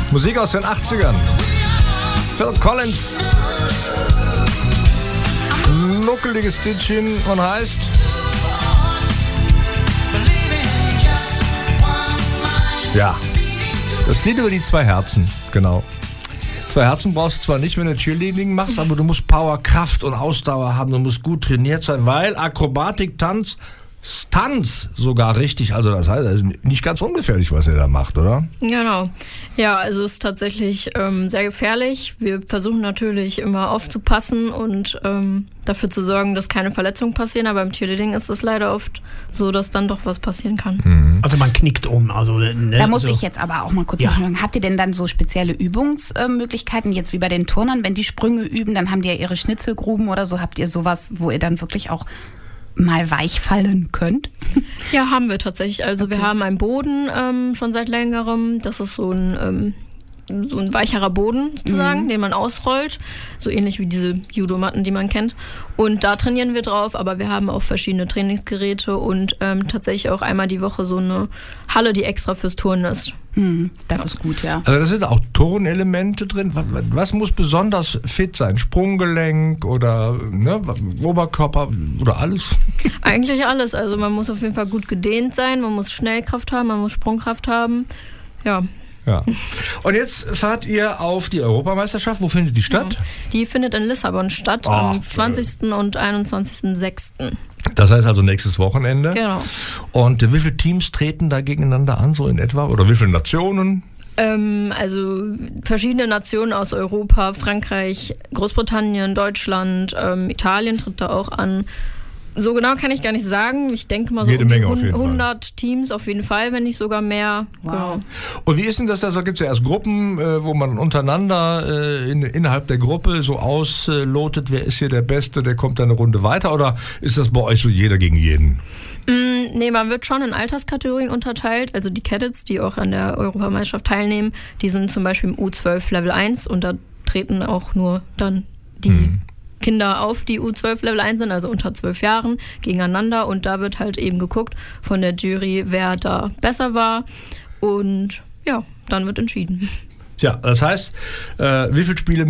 Musik aus den 80ern. Phil Collins. Nuckeliges Stitchen und heißt... Ja, das Lied über die zwei Herzen, genau. Zwei Herzen brauchst du zwar nicht, wenn du Cheerleading machst, aber du musst Power, Kraft und Ausdauer haben, du musst gut trainiert sein, weil Akrobatik, Tanz sogar richtig, also das heißt, also nicht ganz ungefährlich, was er da macht, oder? Genau. Ja, also es ist tatsächlich sehr gefährlich. Wir versuchen natürlich immer aufzupassen und dafür zu sorgen, dass keine Verletzungen passieren, aber beim Cheerleading ist es leider oft so, dass dann doch was passieren kann. Also man knickt um. Also, ne, da muss ich jetzt aber auch mal kurz nachfragen. Habt ihr denn dann so spezielle Übungsmöglichkeiten, jetzt wie bei den Turnern, wenn die Sprünge üben, dann haben die ja ihre Schnitzelgruben oder so. Habt ihr sowas, wo ihr dann wirklich auch mal weich fallen könnt? Ja, haben wir tatsächlich. Also wir haben einen Boden schon seit längerem. Das ist so ein weicherer Boden sozusagen, den man ausrollt. So ähnlich wie diese Judomatten, die man kennt. Und da trainieren wir drauf, aber wir haben auch verschiedene Trainingsgeräte und tatsächlich auch einmal die Woche so eine Halle, die extra fürs Turnen ist. Das ist gut, ja. Also da sind auch Turnelemente drin. Was muss besonders fit sein? Sprunggelenk oder Oberkörper oder alles? Eigentlich alles. Also man muss auf jeden Fall gut gedehnt sein, man muss Schnellkraft haben, man muss Sprungkraft haben. Ja. Und jetzt fahrt ihr auf die Europameisterschaft. Wo findet die statt? Ja. Die findet in Lissabon statt, am 20. und 21.06. Das heißt also nächstes Wochenende. Genau. Und wie viele Teams treten da gegeneinander an, so in etwa? Oder wie viele Nationen? Also verschiedene Nationen aus Europa, Frankreich, Großbritannien, Deutschland, Italien tritt da auch an. So genau kann ich gar nicht sagen. Ich denke mal so jede Menge auf jeden 100 Fall. Teams auf jeden Fall, wenn nicht sogar mehr. Wow. Genau. Und wie ist denn das? Da gibt es ja erst Gruppen, wo man untereinander innerhalb der Gruppe so auslotet, wer ist hier der Beste, der kommt dann eine Runde weiter? Oder ist das bei euch so jeder gegen jeden? Nee, man wird schon in Alterskategorien unterteilt. Also die Cadets, die auch an der Europameisterschaft teilnehmen, die sind zum Beispiel im U12 Level 1 und da treten auch nur dann die Kinder auf, die U12 Level 1 sind, also unter 12 Jahren, gegeneinander. Und da wird halt eben geguckt von der Jury, wer da besser war. Und ja, dann wird entschieden. Ja, das heißt, wie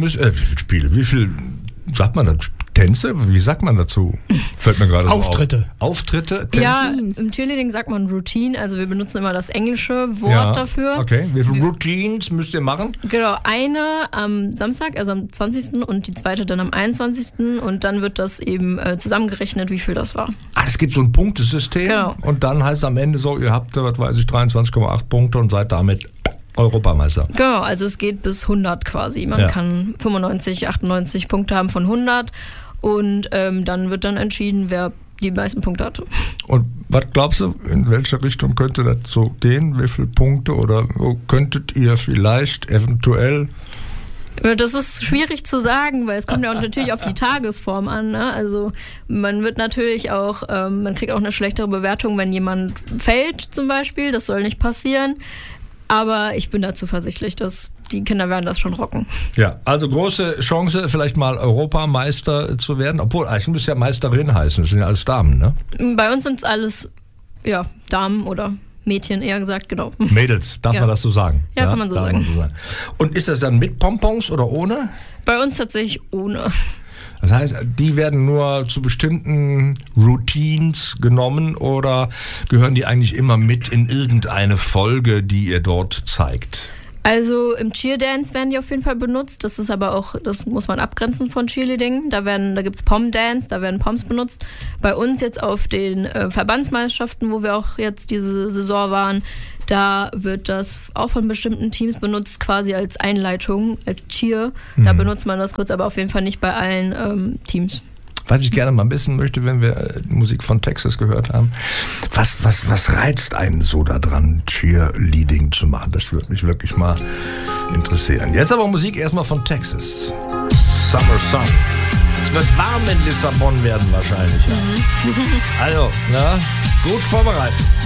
viel sagt man das? Tänze? Wie sagt man dazu? Fällt mir gerade Auftritte. So auf. Auftritte? Tänze? Ja, im Cheerleading sagt man Routine, also wir benutzen immer das englische Wort dafür. Okay, wie viele Routines müsst ihr machen? Genau, eine am Samstag, also am 20. und die zweite dann am 21. und dann wird das eben zusammengerechnet, wie viel das war. Es gibt so ein Punktesystem und dann heißt es am Ende so, ihr habt, 23,8 Punkte und seid damit Europameister. Genau, also es geht bis 100 quasi. Man kann 95, 98 Punkte haben von 100 und dann wird dann entschieden, wer die meisten Punkte hatte. Und was glaubst du, in welche Richtung könnte das so gehen? Wie viele Punkte oder wo könntet ihr vielleicht eventuell... Das ist schwierig zu sagen, weil es kommt ja auch natürlich auf die Tagesform an. Ne? Also man wird natürlich auch, man kriegt auch eine schlechtere Bewertung, wenn jemand fällt zum Beispiel. Das soll nicht passieren. Aber ich bin da zuversichtlich, dass die Kinder werden das schon rocken. Ja, also große Chance, vielleicht mal Europameister zu werden. Obwohl, eigentlich muss ja Meisterin heißen. Das sind ja alles Damen, ne? Bei uns sind es alles Damen oder Mädchen, eher gesagt, genau. Mädels, darf man das so sagen? Ja, kann man so sagen. Und ist das dann mit Pompons oder ohne? Bei uns tatsächlich ohne. Das heißt, die werden nur zu bestimmten Routines genommen oder gehören die eigentlich immer mit in irgendeine Folge, die ihr dort zeigt? Also im Cheerdance werden die auf jeden Fall benutzt. Das ist aber auch, das muss man abgrenzen von Cheerleading. Da gibt es Pom-Dance, da werden Poms benutzt. Bei uns jetzt auf den Verbandsmeisterschaften, wo wir auch jetzt diese Saison waren, da wird das auch von bestimmten Teams benutzt, quasi als Einleitung, als Cheer. Da benutzt man das kurz, aber auf jeden Fall nicht bei allen Teams. Was ich gerne mal wissen möchte, wenn wir Musik von Texas gehört haben, was reizt einen so daran, Cheerleading zu machen? Das würde mich wirklich mal interessieren. Jetzt aber Musik erstmal von Texas. Summer Sun. Es wird warm in Lissabon werden wahrscheinlich. Ja. Also, gut vorbereitet.